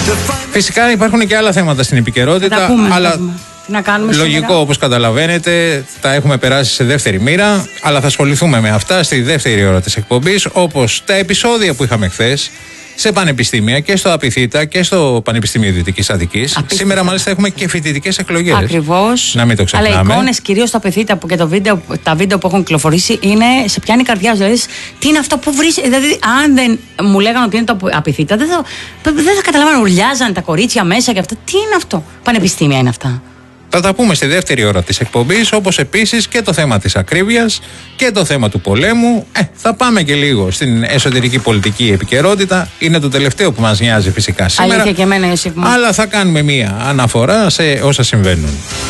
Φυσικά υπάρχουν και άλλα θέματα στην επικαιρότητα, αλλά να κάνουμε λογικό σήμερα. όπως καταλαβαίνετε, τα έχουμε περάσει σε δεύτερη μοίρα, αλλά θα ασχοληθούμε με αυτά στη δεύτερη ώρα της εκπομπής, όπως τα επεισόδια που είχαμε χθες σε πανεπιστήμια και στο Απιθύτα και στο Πανεπιστήμιο Δυτικής Αττικής. Σήμερα μάλιστα έχουμε και φοιτητικές εκλογές. Ακριβώς. Να μην το ξεχνάμε. Αλλά οι εικόνες κυρίως στο Απιθύτα και τα βίντεο που έχουν κυκλοφορήσει είναι σε πιάνει η καρδιά σου. Δηλαδή, τι είναι αυτό που βρεις. Δηλαδή, αν δεν μου λέγανε ότι είναι το Απιθύτα, δεν θα καταλαβαίνω. Ουρλιάζαν τα κορίτσια μέσα και αυτά. Τι είναι αυτό. Πανεπιστήμια είναι αυτά. Θα τα πούμε στη δεύτερη ώρα της εκπομπής, όπως επίσης και το θέμα της ακρίβειας και το θέμα του πολέμου. Θα πάμε και λίγο στην εσωτερική πολιτική επικαιρότητα. Είναι το τελευταίο που μας νοιάζει φυσικά σήμερα. Αλήθεια και εμένα, Ιωσήφ μου. Αλλά θα κάνουμε μία αναφορά σε όσα συμβαίνουν.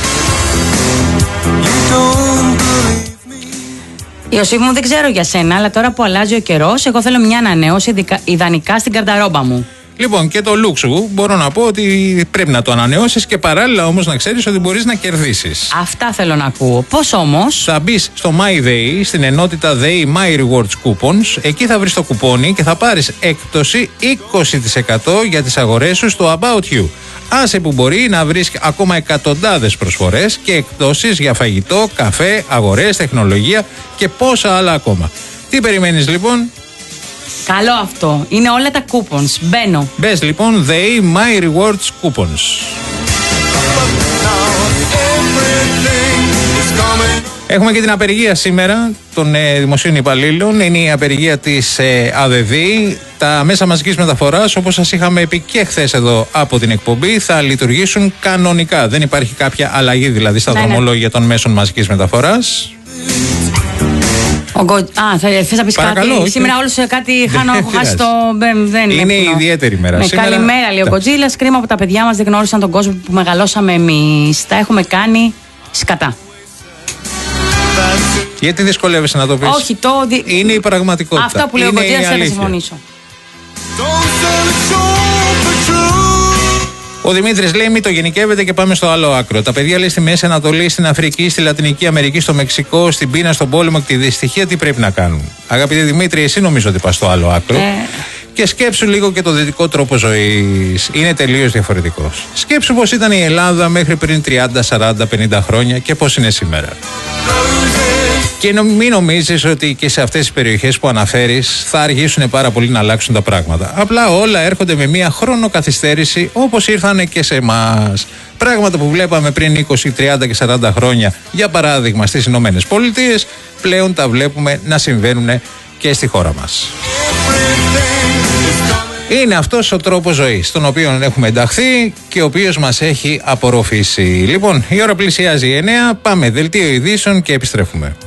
Ιωσήφ μου, δεν ξέρω για σένα, αλλά τώρα που αλλάζει ο καιρός, εγώ θέλω μια ανανέωση ιδανικά στην καρνταρόμπα μου. Λοιπόν, και το look σου μπορώ να πω ότι πρέπει να το ανανεώσεις και παράλληλα όμως να ξέρεις ότι μπορείς να κερδίσεις. Αυτά θέλω να ακούω. Πώς όμως? Θα μπεις στο MyDay, στην ενότητα Day My Rewards Coupons. Εκεί θα βρεις το κουπόνι και θα πάρεις έκπτωση 20% για τις αγορές σου στο About You. Άσε που μπορεί να βρεις ακόμα εκατοντάδες προσφορές και εκπτώσεις για φαγητό, καφέ, αγορές, τεχνολογία και πόσα άλλα ακόμα. Τι περιμένεις λοιπόν? Καλό αυτό. Είναι όλα τα coupons. Μπαίνω. Μπες λοιπόν They My Rewards Coupons. Έχουμε και την απεργία σήμερα των δημοσίων υπαλλήλων. Είναι η απεργία της ΑΔΔ. Τα μέσα μαζικής μεταφοράς, όπως σας είχαμε πει και χθες εδώ από την εκπομπή, θα λειτουργήσουν κανονικά. Δεν υπάρχει κάποια αλλαγή δηλαδή στα δρομολόγια των μέσων μαζικής μεταφοράς. Θες να πεις Παρακαλώ, κάτι? Σήμερα όλους κάτι έχω χάσει το... Είναι ιδιαίτερη μέρα σήμερα. Καλημέρα, λέει ο Κοτζίλας. Κρίμα που τα παιδιά μας δεν γνώρισαν τον κόσμο που μεγαλώσαμε εμείς. Τα έχουμε κάνει σκατά. Γιατί δυσκολεύεσαι να το πεις? Όχι, είναι η πραγματικότητα. Αυτό που λέει ο Κοτζίλας θα συμφωνήσω. Ο Δημήτρης λέει: μην το γενικεύετε και πάμε στο άλλο άκρο. Τα παιδιά λέει στη Μέση Ανατολή, στην Αφρική, στη Λατινική Αμερική, στο Μεξικό, στην πείνα, στον πόλεμο και τη δυστυχία, τι πρέπει να κάνουν? Αγαπητέ Δημήτρη, εσύ νομίζω ότι πας στο άλλο άκρο. Και σκέψου λίγο και το δυτικό τρόπο ζωής. Είναι τελείως διαφορετικός. Σκέψου πώς ήταν η Ελλάδα μέχρι πριν 30, 40, 50 χρόνια και πώς είναι σήμερα. Και μην νομίζεις ότι και σε αυτές τις περιοχές που αναφέρεις θα αργήσουν πάρα πολύ να αλλάξουν τα πράγματα. Απλά όλα έρχονται με μία χρονοκαθυστέρηση, όπως ήρθανε και σε εμάς. Πράγματα που βλέπαμε πριν 20, 30 και 40 χρόνια, για παράδειγμα στις Ηνωμένες Πολιτείες, πλέον τα βλέπουμε να συμβαίνουν και στη χώρα μας. Είναι αυτός ο τρόπος ζωής, τον οποίο έχουμε ενταχθεί και ο οποίος μας έχει απορροφήσει. Λοιπόν, η ώρα πλησιάζει 9, πάμε δελτίο ειδήσεων και επιστρέφουμε.